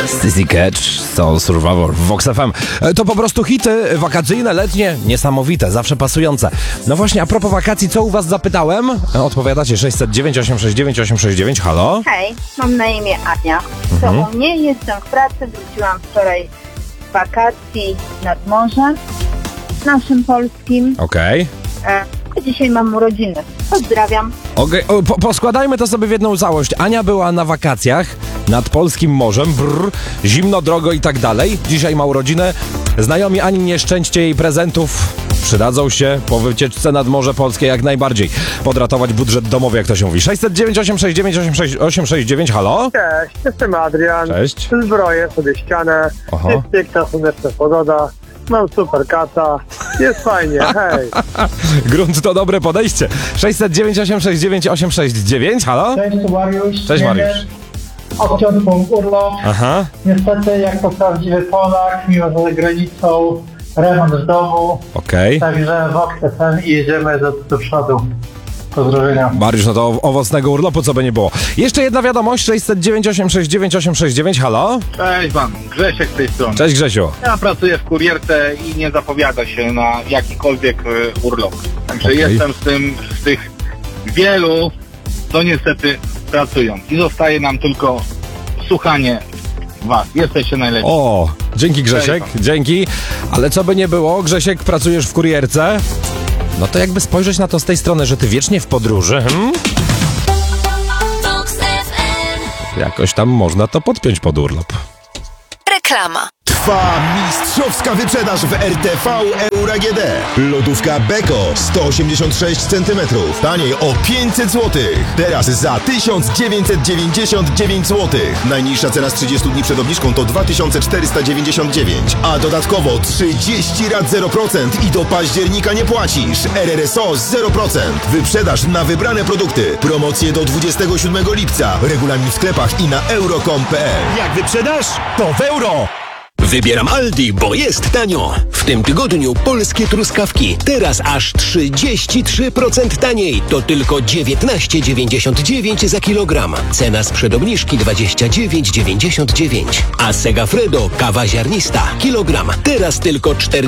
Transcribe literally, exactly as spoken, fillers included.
Sissy Catch, Soul Survivor w Vox F M. To po prostu hity wakacyjne, letnie, niesamowite, zawsze pasujące. No właśnie, a propos wakacji, co u was zapytałem? Odpowiadacie sześćset dziewięć, osiemset sześćdziesiąt dziewięć, osiemset sześćdziesiąt dziewięć, halo? Hej, mam na imię Ania. To Mhm. u mnie, jestem w pracy, wróciłam wczoraj z wakacji nad morze naszym polskim. Okej. E, a dzisiaj mam urodziny. Pozdrawiam. Okay. O, po, poskładajmy to sobie w jedną całość. Ania była na wakacjach nad polskim morzem, brr, zimno, drogo i tak dalej. Dzisiaj ma urodzinę. Znajomi Ani, nie szczęście jej prezentów. Przydadzą się po wycieczce nad Morze Polskie jak najbardziej. Podratować budżet domowy, jak to się mówi. sześćset dziewięć, osiemset sześćdziesiąt dziewięć, osiemset sześćdziesiąt dziewięć, halo? Cześć, jestem Adrian. Cześć. Zbroję sobie ścianę. Oho. Jest piękna, słoneczna pogoda. Mam super kata. Jest fajnie, hej. Grunt to dobre podejście. sześćset dziewięć, osiemset sześćdziesiąt dziewięć, osiemset sześćdziesiąt dziewięć, halo? Cześć, tu Mariusz. Cześć, Mariusz. Obciął urlop. Aha. Niestety, jak to prawdziwy Polak, mimo że za granicą, remont w domu. Okej. Także Vox F M i jedziemy do, do przodu. Pozdrowienia. Mariusz, no to ow- owocnego urlopu, co by nie było. Jeszcze jedna wiadomość, sześćset dziewięć, osiemset sześćdziesiąt dziewięć, osiemset sześćdziesiąt dziewięć, halo? Cześć wam, Grzesiek z tej strony. Cześć, Grzesiu. Ja pracuję w kurierce i nie zapowiada się na jakikolwiek y, urlop. Także Okej. jestem z tym, z tych wielu, co niestety pracują. I zostaje nam tylko słuchanie was. Jesteście najlepsi. O, dzięki Grzesiek, Cześć. dzięki. Ale co by nie było, Grzesiek, pracujesz w kurierce? No to jakby spojrzeć na to z tej strony, że ty wiecznie w podróży, hmm? Vox F M. Jakoś tam można to podpiąć pod urlop. Reklama. Trwa mistrzowska wyprzedaż w R T V Euro A G D. Lodówka Beko sto osiemdziesiąt sześć centymetrów. Taniej o pięćset złotych. Teraz za tysiąc dziewięćset dziewięćdziesiąt dziewięć złotych. Najniższa cena z trzydziestu dni przed obniżką to dwa tysiące czterysta dziewięćdziesiąt dziewięć. A dodatkowo trzydzieści rat zero procent i do października nie płacisz. R R S O zero procent. Wyprzedaż na wybrane produkty. Promocje do dwudziestego siódmego lipca. Regulamin w sklepach i na euro kropka com kropka p l. Jak wyprzedasz, to w euro! Wybieram Aldi, bo jest tanio. W tym tygodniu polskie truskawki. Teraz aż trzydzieści trzy procent taniej. To tylko dziewiętnaście dziewięćdziesiąt dziewięć za kilogram. Cena sprzed obniżki dwadzieścia dziewięć dziewięćdziesiąt dziewięć. A Segafredo kawa ziarnista. Kilogram. Teraz tylko czterdzieści